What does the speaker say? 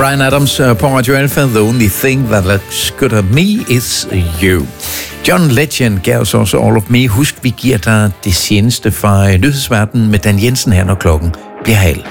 Bryan Adams på Radio Alpha. The only thing that looks good at me is you. John Legend gav os også All of Me. Husk, vi giver dig det seneste fra nyhedsverdenen med Dan Jensen her, når klokken bliver halv.